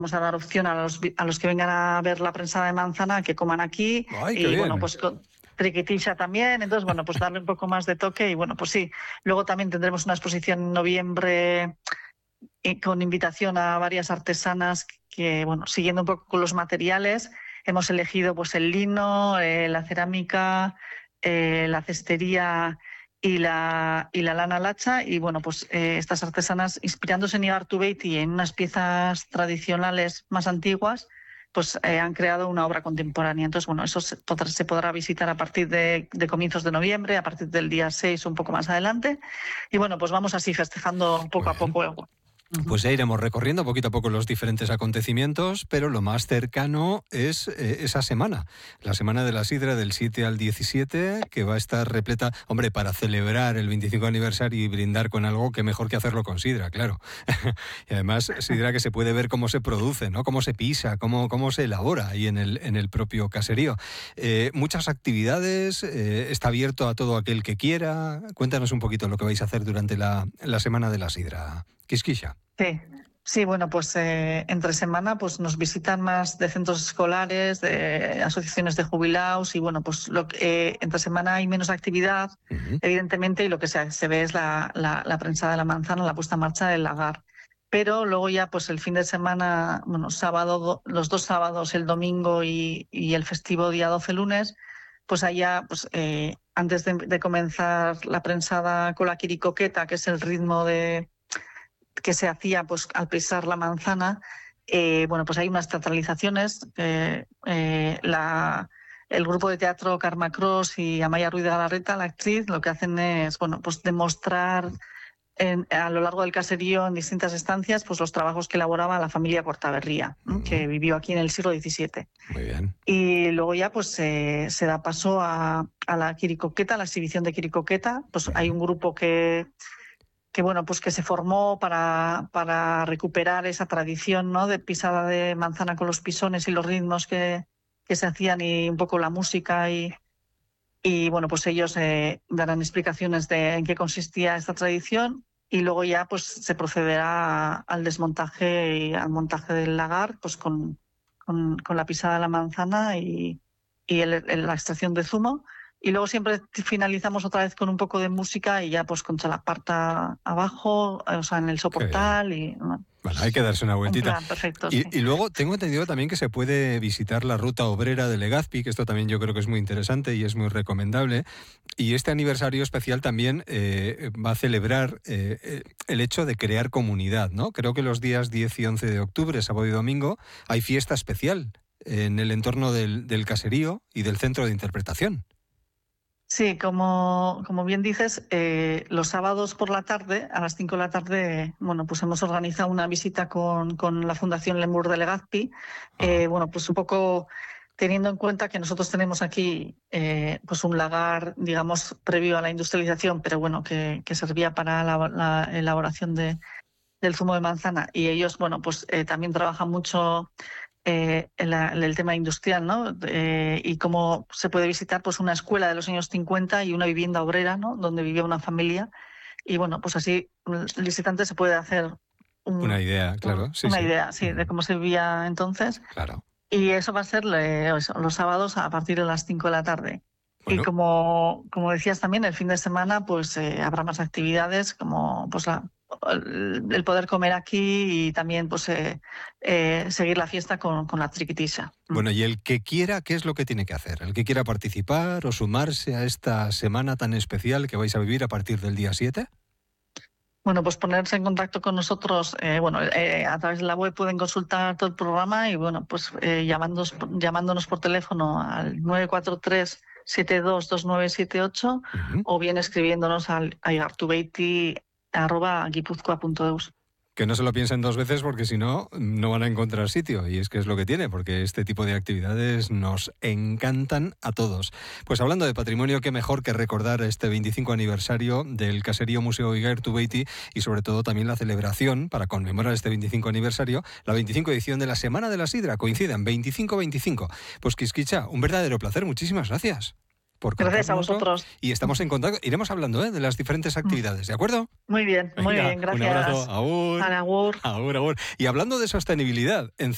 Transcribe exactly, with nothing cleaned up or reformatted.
vamos a dar opción a los, a los que vengan a ver la prensada de manzana que coman aquí. Ay, qué y bien. bueno, pues con triquitisha también, entonces bueno, pues darle un poco más de toque y bueno, pues sí. Luego también tendremos una exposición en noviembre y con invitación a varias artesanas que, bueno, siguiendo un poco con los materiales, hemos elegido pues el lino, eh, la cerámica, eh, la cestería y la, y la lana lacha. Y bueno, pues eh, estas artesanas, inspirándose en Igartubeitia y en unas piezas tradicionales más antiguas, pues eh, han creado una obra contemporánea. Entonces, bueno, eso se podrá, se podrá visitar a partir de, de comienzos de noviembre, a partir del día seis o un poco más adelante. Y bueno, pues vamos así festejando poco a poco. Pues ya iremos recorriendo poquito a poco los diferentes acontecimientos, pero lo más cercano es eh, esa semana, la Semana de la Sidra del siete al diecisiete, que va a estar repleta, hombre, para celebrar el veinticinco aniversario y brindar con algo, que mejor que hacerlo con sidra, claro. Y además, sidra que se puede ver cómo se produce, ¿no? Cómo se pisa, cómo, cómo se elabora ahí en el, en el propio caserío. Eh, muchas actividades, eh, está abierto a todo aquel que quiera. Cuéntanos un poquito lo que vais a hacer durante la, la Semana de la Sidra. Quisquilla. Sí, sí, bueno, pues eh, entre semana pues nos visitan más de centros escolares, de asociaciones de jubilados y bueno, pues lo que, eh, entre semana hay menos actividad, uh-huh. evidentemente, y lo que se, se ve es la, la, la prensada de la manzana, la puesta en marcha del lagar. Pero luego ya pues el fin de semana, bueno, sábado, los dos sábados, el domingo y, y el festivo día doce lunes, pues allá, pues eh, antes de, de comenzar la prensada con la quiricoqueta, que es el ritmo de que se hacía pues al pisar la manzana, eh, bueno, pues hay unas teatralizaciones. Eh, eh, la, el grupo de teatro Karma Cross y Amaya Ruiz de Galarreta, la actriz, lo que hacen es, bueno, pues demostrar en, a lo largo del caserío, en distintas estancias, pues los trabajos que elaboraba la familia Cortaberría, uh-huh. que vivió aquí en el siglo diecisiete. Muy bien. Y luego ya pues eh, se da paso a, a la quiricoqueta, a la exhibición de quiricoqueta. Pues uh-huh. hay un grupo que que bueno, pues que se formó para, para recuperar esa tradición, ¿no?, de pisada de manzana con los pisones y los ritmos que, que se hacían y un poco la música y, y bueno, pues ellos eh, darán explicaciones de en qué consistía esta tradición y luego ya pues se procederá al desmontaje y al montaje del lagar pues con, con, con la pisada de la manzana y, y el, el, la extracción de zumo. Y luego siempre finalizamos otra vez con un poco de música y ya pues con chalaparta abajo, o sea, en el soportal y... ¿no? Bueno, hay que darse una vueltita. Plan, perfecto, y, sí. y luego tengo entendido también que se puede visitar la ruta obrera de Legazpi, que esto también yo creo que es muy interesante y es muy recomendable. Y este aniversario especial también eh, va a celebrar eh, el hecho de crear comunidad, ¿no? Creo que los días diez y once de octubre, sábado y domingo, hay fiesta especial en el entorno del, del caserío y del centro de interpretación. Sí, como, como bien dices, eh, los sábados por la tarde, a las cinco de la tarde, bueno, pues hemos organizado una visita con, con la Fundación Lemur de Legazpi. Eh, bueno, pues un poco teniendo en cuenta que nosotros tenemos aquí eh, pues un lagar, digamos, previo a la industrialización, pero bueno, que, que servía para la, la elaboración de, del zumo de manzana. Y ellos, bueno, pues eh, también trabajan mucho Eh, el, el tema industrial, ¿no? Eh, y cómo se puede visitar pues una escuela de los años cincuenta y una vivienda obrera, ¿no?, donde vivía una familia. Y bueno, pues así el visitante se puede hacer un, una idea, claro. Sí, una sí. idea, sí, uh-huh. de cómo se vivía entonces. Claro. Y eso va a ser eh, los sábados a partir de las cinco de la tarde. Bueno. Y como, como decías también, el fin de semana pues eh, habrá más actividades como pues la el poder comer aquí y también pues eh, eh, seguir la fiesta con, con la triquitisha. Bueno, y el que quiera, ¿qué es lo que tiene que hacer? El que quiera participar o sumarse a esta semana tan especial que vais a vivir a partir del día siete. Bueno, pues ponerse en contacto con nosotros, eh, bueno, eh, a través de la web pueden consultar todo el programa y bueno, pues eh, llamándonos, llamándonos por teléfono al nueve cuatro tres, siete dos, dos nueve siete ocho uh-huh. o bien escribiéndonos al a igartubeitia arroba guipuzcoa punto eus. Que no se lo piensen dos veces porque si no, no van a encontrar sitio. Y es que es lo que tiene, porque este tipo de actividades nos encantan a todos. Pues hablando de patrimonio, qué mejor que recordar este veinticinco aniversario del Caserío Museo Igartubeitia y sobre todo también la celebración para conmemorar este veinticinco aniversario, la veinticinco edición de la Semana de la Sidra. Coinciden veinticinco veinticinco. Pues Quisquicha, un verdadero placer. Muchísimas gracias. Por gracias a vosotros. Y estamos en contacto. Iremos hablando ¿eh? de las diferentes actividades, ¿de acuerdo? Muy bien, muy Venga, bien, gracias. Un abrazo. Agur. Agur. Agur, agur. Y hablando de sostenibilidad, en